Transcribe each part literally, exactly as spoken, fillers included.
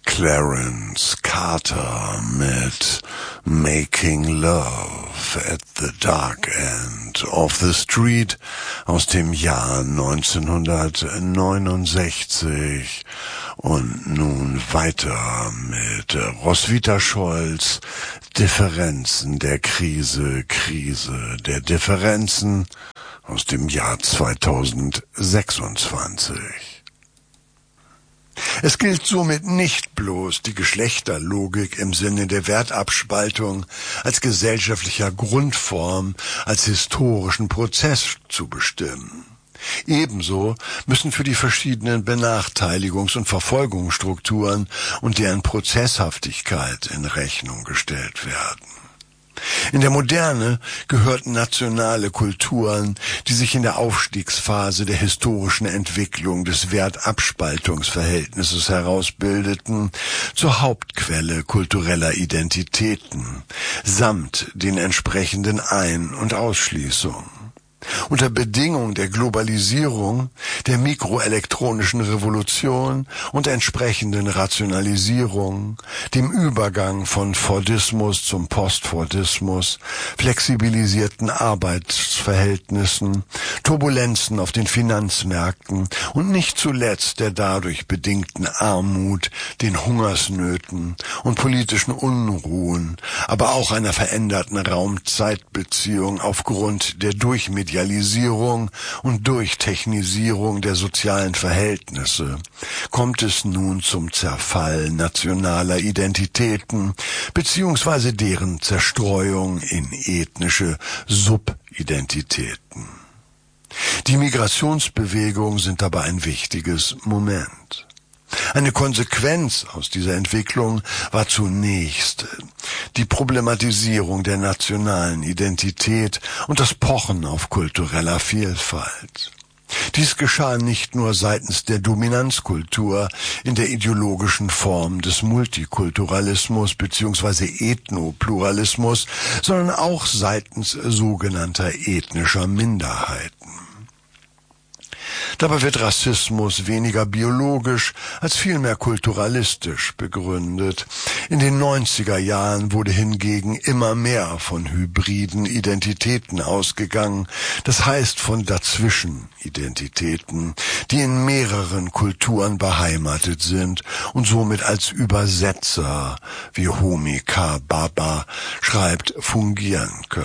Clarence Carter mit Making Love at the Dark End of the Street aus dem Jahr neunzehnhundertneunundsechzig. Und nun weiter mit Roswitha Scholz, Differenzen der Krise, Krise der Differenzen aus dem Jahr zweitausendsechsundzwanzig. Es gilt somit nicht bloß die Geschlechterlogik im Sinne der Wertabspaltung als gesellschaftlicher Grundform, als historischen Prozess zu bestimmen. Ebenso müssen für die verschiedenen Benachteiligungs- und Verfolgungsstrukturen und deren Prozesshaftigkeit in Rechnung gestellt werden. In der Moderne gehörten nationale Kulturen, die sich in der Aufstiegsphase der historischen Entwicklung des Wertabspaltungsverhältnisses herausbildeten, zur Hauptquelle kultureller Identitäten, samt den entsprechenden Ein- und Ausschließungen. Unter Bedingung der Globalisierung, der mikroelektronischen Revolution und entsprechenden Rationalisierung, dem Übergang von Fordismus zum Postfordismus, flexibilisierten Arbeitsverhältnissen, Turbulenzen auf den Finanzmärkten und nicht zuletzt der dadurch bedingten Armut, den Hungersnöten und politischen Unruhen, aber auch einer veränderten Raum-Zeit-Beziehung aufgrund der Durchmedialisierung und Durchtechnisierung der sozialen Verhältnisse kommt es nun zum Zerfall nationaler Identitäten beziehungsweise deren Zerstreuung in ethnische Subidentitäten. Die Migrationsbewegungen sind dabei ein wichtiges Moment. Eine Konsequenz aus dieser Entwicklung war zunächst die Problematisierung der nationalen Identität und das Pochen auf kultureller Vielfalt. Dies geschah nicht nur seitens der Dominanzkultur in der ideologischen Form des Multikulturalismus bzw. Ethnopluralismus, sondern auch seitens sogenannter ethnischer Minderheiten. Dabei wird Rassismus weniger biologisch als vielmehr kulturalistisch begründet. In den neunziger Jahren wurde hingegen immer mehr von hybriden Identitäten ausgegangen, das heißt von Dazwischenidentitäten, die in mehreren Kulturen beheimatet sind und somit als Übersetzer, wie Homi K. Bhabha schreibt, fungieren können.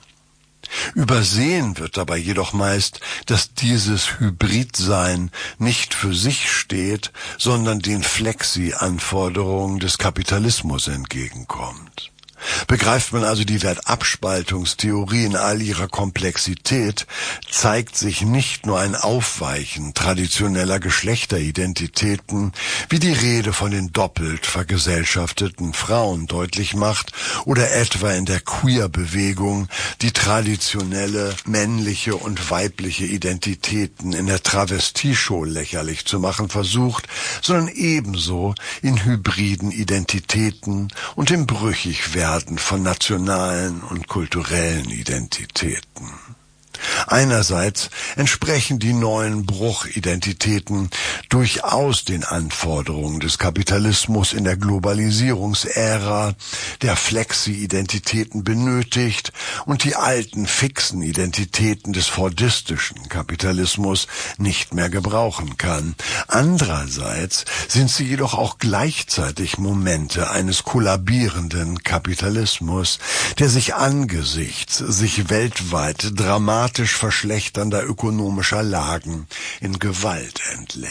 Übersehen wird dabei jedoch meist, dass dieses Hybridsein nicht für sich steht, sondern den Flexi-Anforderungen des Kapitalismus entgegenkommt. Begreift man also die Wertabspaltungstheorie in all ihrer Komplexität, zeigt sich nicht nur ein Aufweichen traditioneller Geschlechteridentitäten, wie die Rede von den doppelt vergesellschafteten Frauen deutlich macht, oder etwa in der Queer-Bewegung die traditionelle männliche und weibliche Identitäten in der Travestie-Show lächerlich zu machen versucht, sondern ebenso in hybriden Identitäten und im Brüchigwerden von nationalen und kulturellen Identitäten. Einerseits entsprechen die neuen Bruchidentitäten durchaus den Anforderungen des Kapitalismus in der Globalisierungsära, der Flexi-Identitäten benötigt und die alten fixen Identitäten des fordistischen Kapitalismus nicht mehr gebrauchen kann. Andererseits sind sie jedoch auch gleichzeitig Momente eines kollabierenden Kapitalismus, der sich angesichts sich weltweit dramatisch verschlechternder ökonomischer Lagen in Gewalt entlädt.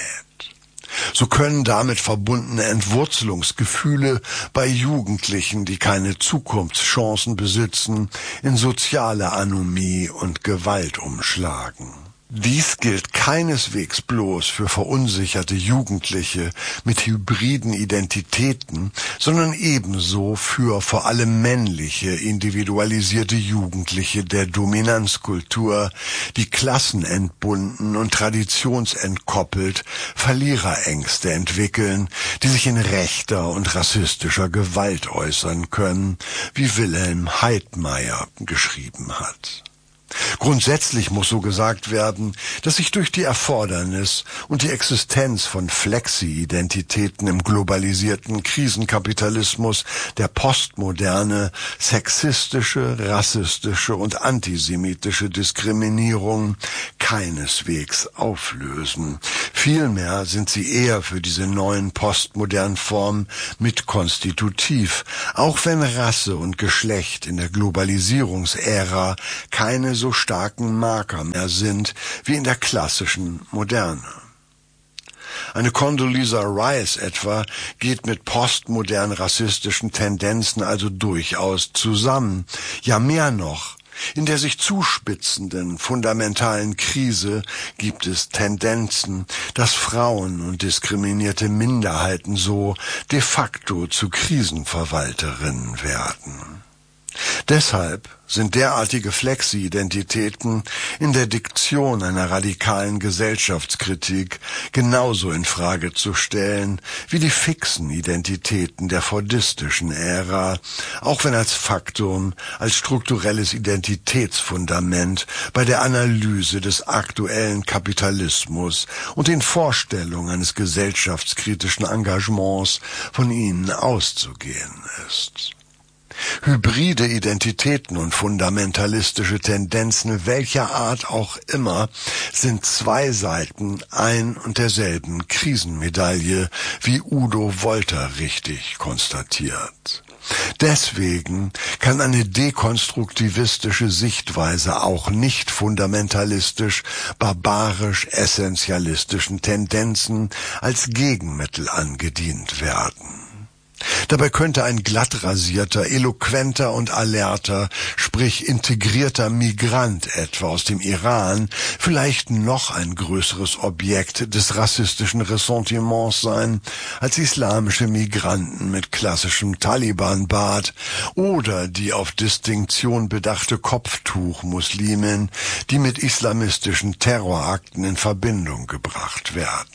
So können damit verbundene Entwurzelungsgefühle bei Jugendlichen, die keine Zukunftschancen besitzen, in soziale Anomie und Gewalt umschlagen. Dies gilt keineswegs bloß für verunsicherte Jugendliche mit hybriden Identitäten, sondern ebenso für vor allem männliche, individualisierte Jugendliche der Dominanzkultur, die klassenentbunden und traditionsentkoppelt Verliererängste entwickeln, die sich in rechter und rassistischer Gewalt äußern können, wie Wilhelm Heidmeier geschrieben hat. Grundsätzlich muss so gesagt werden, dass sich durch die Erfordernis und die Existenz von Flexi-Identitäten im globalisierten Krisenkapitalismus der postmoderne, sexistische, rassistische und antisemitische Diskriminierung keineswegs auflösen. Vielmehr sind sie eher für diese neuen postmodernen Formen mit konstitutiv, auch wenn Rasse und Geschlecht in der Globalisierungsära keine so starken Marker mehr sind wie in der klassischen Moderne. Eine Condoleezza Rice etwa geht mit postmodern rassistischen Tendenzen also durchaus zusammen. Ja, mehr noch. In der sich zuspitzenden fundamentalen Krise gibt es Tendenzen, dass Frauen und diskriminierte Minderheiten so de facto zu Krisenverwalterinnen werden. Deshalb sind derartige Flexi-Identitäten in der Diktion einer radikalen Gesellschaftskritik genauso in Frage zu stellen wie die fixen Identitäten der fordistischen Ära, auch wenn als Faktum, als strukturelles Identitätsfundament bei der Analyse des aktuellen Kapitalismus und den Vorstellungen eines gesellschaftskritischen Engagements von ihnen auszugehen ist. Hybride Identitäten und fundamentalistische Tendenzen welcher Art auch immer sind zwei Seiten ein und derselben Krisenmedaille, wie Udo Wolter richtig konstatiert. Deswegen kann eine dekonstruktivistische Sichtweise auch nicht fundamentalistisch, barbarisch, essentialistischen Tendenzen als Gegenmittel angedient werden. Dabei könnte ein glatt rasierter, eloquenter und alerter, sprich integrierter Migrant etwa aus dem Iran vielleicht noch ein größeres Objekt des rassistischen Ressentiments sein als islamische Migranten mit klassischem Taliban-Bart oder die auf Distinktion bedachte Kopftuch-Muslimin, die mit islamistischen Terrorakten in Verbindung gebracht werden.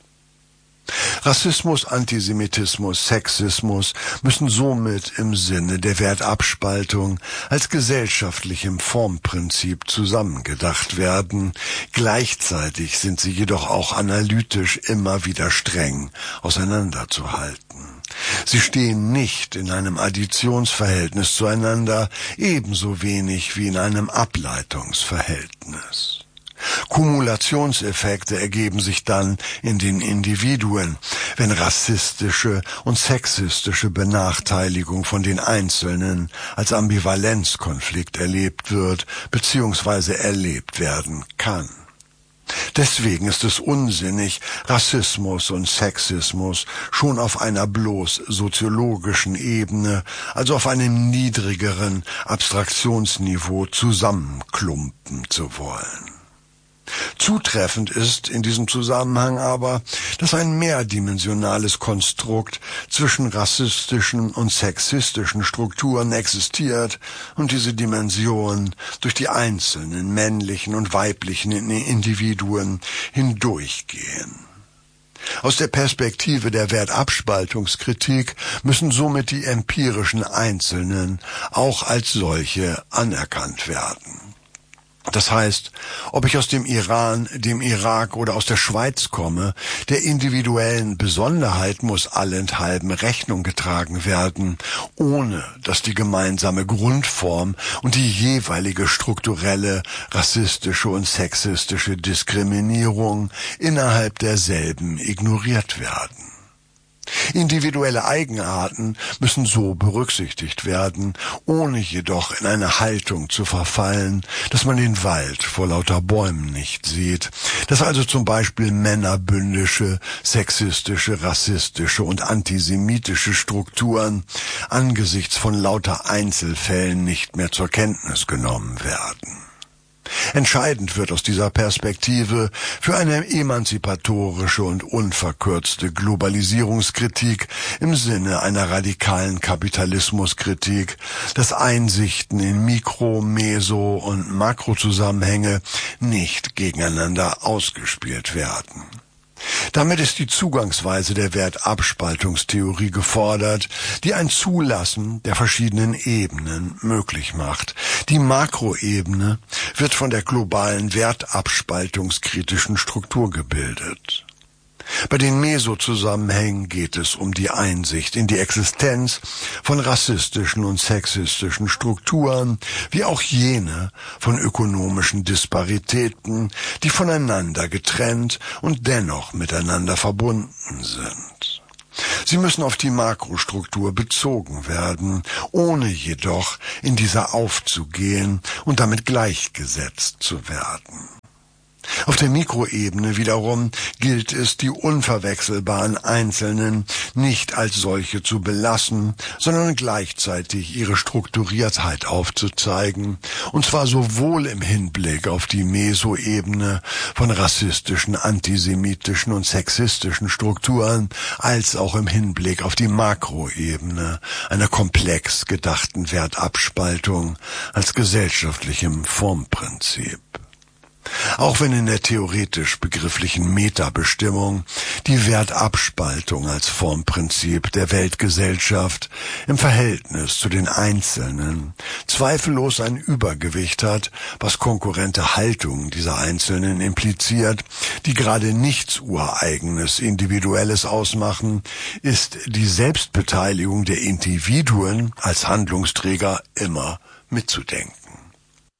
Rassismus, Antisemitismus, Sexismus müssen somit im Sinne der Wertabspaltung als gesellschaftlichem Formprinzip zusammengedacht werden. Gleichzeitig sind sie jedoch auch analytisch immer wieder streng auseinanderzuhalten. Sie stehen nicht in einem Additionsverhältnis zueinander, ebenso wenig wie in einem Ableitungsverhältnis. Kumulationseffekte ergeben sich dann in den Individuen, wenn rassistische und sexistische Benachteiligung von den Einzelnen als Ambivalenzkonflikt erlebt wird bzw. erlebt werden kann. Deswegen ist es unsinnig, Rassismus und Sexismus schon auf einer bloß soziologischen Ebene, also auf einem niedrigeren Abstraktionsniveau zusammenklumpen zu wollen. Zutreffend ist in diesem Zusammenhang aber, dass ein mehrdimensionales Konstrukt zwischen rassistischen und sexistischen Strukturen existiert und diese Dimensionen durch die einzelnen männlichen und weiblichen Individuen hindurchgehen. Aus der Perspektive der Wertabspaltungskritik müssen somit die empirischen Einzelnen auch als solche anerkannt werden. Das heißt, ob ich aus dem Iran, dem Irak oder aus der Schweiz komme, der individuellen Besonderheit muss allenthalben Rechnung getragen werden, ohne dass die gemeinsame Grundform und die jeweilige strukturelle, rassistische und sexistische Diskriminierung innerhalb derselben ignoriert werden. Individuelle Eigenarten müssen so berücksichtigt werden, ohne jedoch in eine Haltung zu verfallen, dass man den Wald vor lauter Bäumen nicht sieht, dass also zum Beispiel männerbündische, sexistische, rassistische und antisemitische Strukturen angesichts von lauter Einzelfällen nicht mehr zur Kenntnis genommen werden. Entscheidend wird aus dieser Perspektive für eine emanzipatorische und unverkürzte Globalisierungskritik im Sinne einer radikalen Kapitalismuskritik, dass Einsichten in Mikro-, Meso- und Makrozusammenhänge nicht gegeneinander ausgespielt werden. Damit ist die Zugangsweise der Wertabspaltungstheorie gefordert, die ein Zulassen der verschiedenen Ebenen möglich macht. Die Makroebene wird von der globalen wertabspaltungskritischen Struktur gebildet. Bei den Mesozusammenhängen geht es um die Einsicht in die Existenz von rassistischen und sexistischen Strukturen, wie auch jene von ökonomischen Disparitäten, die voneinander getrennt und dennoch miteinander verbunden sind. Sie müssen auf die Makrostruktur bezogen werden, ohne jedoch in dieser aufzugehen und damit gleichgesetzt zu werden. Auf der Mikroebene wiederum gilt es, die unverwechselbaren Einzelnen nicht als solche zu belassen, sondern gleichzeitig ihre Strukturiertheit aufzuzeigen, und zwar sowohl im Hinblick auf die Mesoebene von rassistischen, antisemitischen und sexistischen Strukturen, als auch im Hinblick auf die Makroebene einer komplex gedachten Wertabspaltung als gesellschaftlichem Formprinzip. Auch wenn in der theoretisch begrifflichen Metabestimmung die Wertabspaltung als Formprinzip der Weltgesellschaft im Verhältnis zu den Einzelnen zweifellos ein Übergewicht hat, was konkurrente Haltungen dieser Einzelnen impliziert, die gerade nichts Ureigenes, Individuelles ausmachen, ist die Selbstbeteiligung der Individuen als Handlungsträger immer mitzudenken.